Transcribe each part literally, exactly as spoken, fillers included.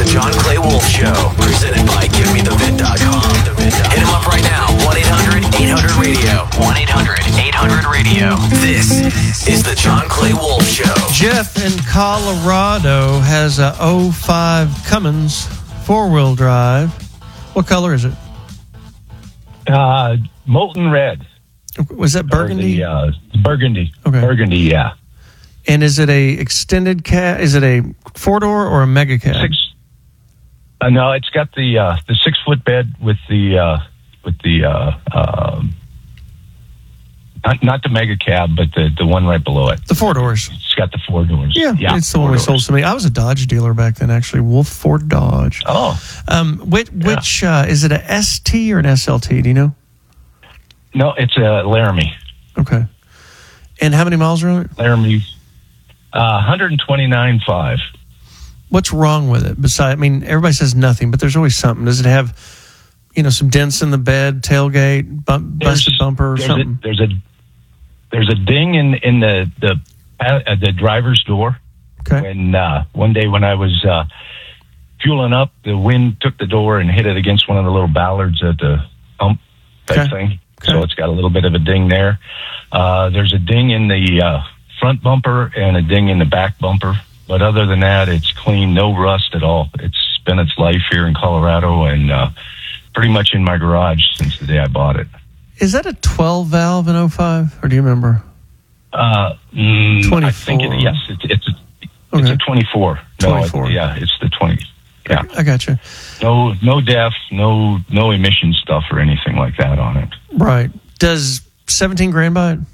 John Clay Wolf Show, presented by Give Me The Vin dot com. Hit him up right now, one eight hundred eight hundred radio. one eight hundred eight hundred radio. This is the John Clay Wolf Show. Jeff in Colorado has a oh five Cummins four-wheel drive. What color is it? Uh, molten red. Was that burgundy? The, uh, burgundy. Okay. Burgundy, yeah. And is it a extended cab? Is it a four-door or a mega cab? Six. Uh, no, it's got the uh, the six foot bed with the uh, with the uh, um, not, not the mega cab, but the, the one right below it. The four doors. It's got the four doors. Yeah, yeah it's the one we doors. sold to me. I was a Dodge dealer back then, actually. Wolf Ford Dodge. Oh. Um, which Yeah. which uh, is it a S T or an S L T? Do you know? No, it's a Laramie. Okay. And how many miles are on it? Laramie, uh, one twenty-nine point five. What's wrong with it? Besides, I mean, everybody says nothing, but there's always something. Does it have, you know, some dents in the bed, tailgate, bump, busted bumper, or there's something? A, there's a there's a ding in in the the uh, the driver's door. Okay. When uh, one day when I was uh, fueling up, the wind took the door and hit it against one of the little ballards at the pump type Okay. thing. Okay. So it's got a little bit of a ding there. Uh, there's a ding in the uh, front bumper and a ding in the back bumper. But other than that, it's clean, no rust at all. It's spent its life here in Colorado and uh, pretty much in my garage since the day I bought it. Is that a twelve valve in oh five, or do you remember? Uh, mm, twenty-four. I think it, yes, it, it's a, Okay. it's a twenty-four. No, twenty-four. it, yeah, it's the twenty. Yeah, I got you. no, no D E F, no, no emission stuff or anything like that on it. Right. Does seventeen grand buy it?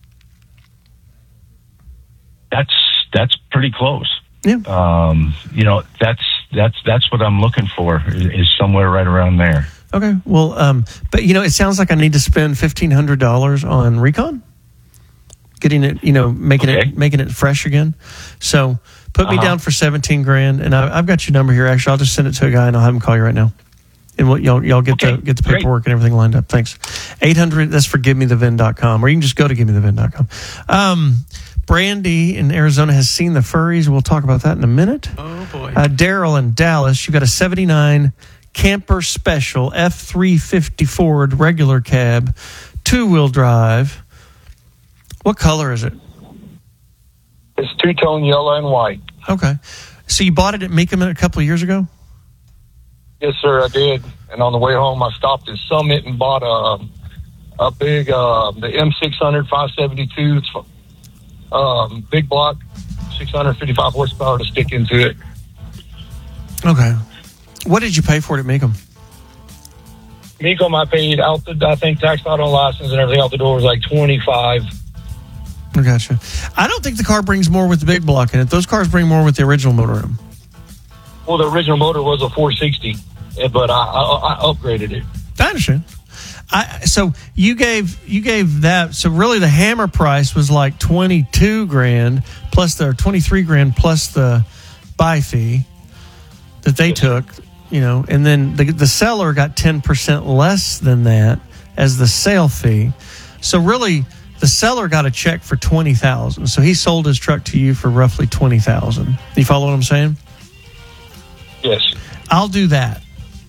That's that's pretty close. Yeah. Um, you know, that's that's that's what I'm looking for is, is somewhere right around there. Okay. Well, um, but you know, it sounds like I need to spend fifteen hundred dollars on recon, getting it, you know, making Okay. it making it fresh again. So put me Uh-huh. down for seventeen grand, and I, I've got your number here. Actually, I'll just send it to a guy, and I'll have him call you right now. And we'll, y'all, y'all get Okay, the get the great. paperwork and everything lined up. Thanks. eight hundred. That's for give me the vin dot com, or you can just go to give me the vin dot com. Um, Brandy in Arizona has seen the furries. We'll talk about that in a minute. Oh, boy. Uh, Daryl in Dallas, you got a seventy-nine Camper Special F three fifty Ford regular cab, two-wheel drive. What color is it? It's two-tone yellow and white. Okay. So you bought it at Mecum a couple of years ago? Yes, sir, I did. And on the way home, I stopped at Summit and bought a a big uh, the M six hundred five seventy-two. It's um, big block, six hundred fifty-five horsepower to stick into it. Okay. What did you pay for it at Mecum? Mecum, I paid out the, I think tax, auto, license, and everything out the door was like twenty-five. I gotcha. I don't think the car brings more with the big block in it. Those cars bring more with the original motorhome. Well, the original motor was a four sixty, but I, I, I upgraded it. I understand. I, so you gave you gave that. So really, the Hammer price was like twenty two grand plus the twenty three grand plus the buy fee that they took. You know, and then the the seller got ten percent less than that as the sale fee. So really, the seller got a check for twenty thousand. So he sold his truck to you for roughly twenty thousand. You follow what I'm saying? Yes, I'll do that.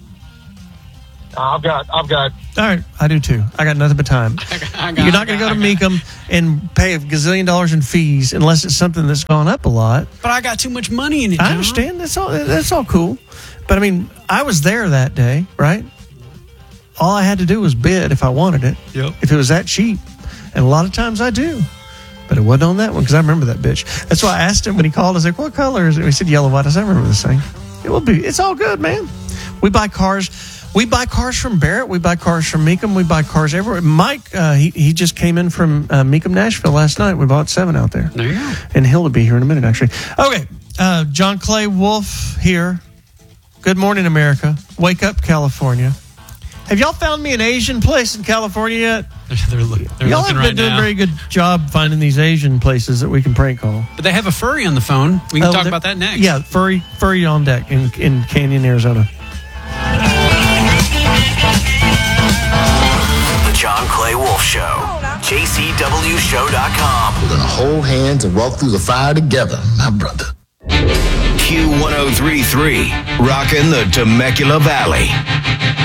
I've got, I've got. All right, I do too. I got nothing but time. I got- You're not going to I go to got- Mecum and pay a gazillion dollars in fees unless it's something that's gone up a lot. But I got too much money in it, I John. understand. That's all. That's all cool. But I mean, I was there that day, right? All I had to do was bid if I wanted it. Yep. If it was that cheap, and a lot of times I do. But it wasn't on that one because I remember that bitch. That's why I asked him when he called. I was like, "What color is it?" He said, "Yellow white." I said, "I remember this thing. It will be. It's all good, man. We buy cars." We buy cars from Barrett. We buy cars from Mecum. We buy cars everywhere. Mike, uh, he he just came in from uh, Mecum, Nashville last night. We bought seven out there. There you go. And he'll be here in a minute, actually. Okay, uh, John Clay Wolf here. Good morning, America. Wake up, California. Have y'all found me an Asian place in California yet? They're, they're, look, they're y'all looking have been right doing now. a very good job finding these Asian places that we can prank call. But they have a furry on the phone. We can Oh, talk they're- about that next. Yeah, furry furry on deck in, in Canyon, Arizona. The John Clay Wolf Show. J C W show dot com. We're gonna hold hands and walk through the fire together, my brother. Q one oh three three, rocking the Temecula Valley.